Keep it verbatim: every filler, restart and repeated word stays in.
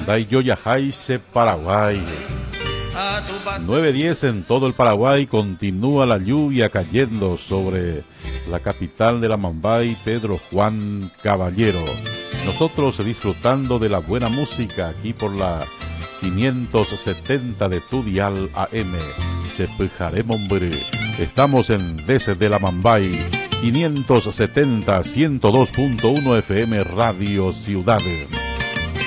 Dayoyajaise, Paraguay. nueve diez en todo el Paraguay. Continúa la lluvia cayendo sobre la capital de la Mambay, Pedro Juan Caballero. Nosotros disfrutando de la buena música aquí por la quinientos setenta de tu dial A M. Sepujaremos, hombre. Estamos en desde la Mambay, quinientos setenta, ciento dos punto uno F M Radio Ciudad.